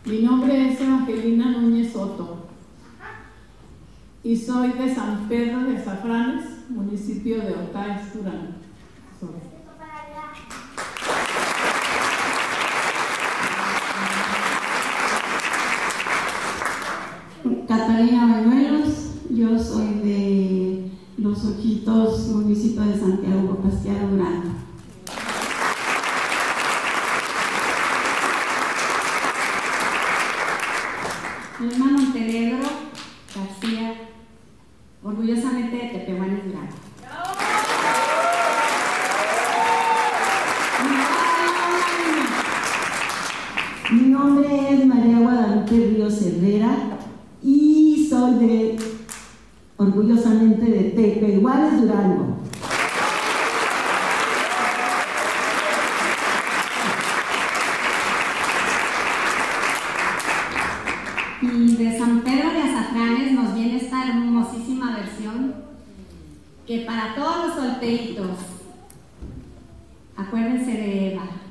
Mi nombre es Evangelina Núñez Soto y soy de San Pedro de Azafranes, municipio de Otaes, Durango. Catalina Bañuelos, yo soy de Los Ojitos, municipio de Santiago Pasquero, Durango. Alma Montenegro García, orgullosamente de Tepehuanes, Durango. Mi nombre es María Guadalupe Ríos Herrera y soy orgullosamente de Tepehuanes, Durango. Y de San Pedro de Azafranes nos viene esta hermosísima versión que para todos los solteritos, acuérdense de Eva.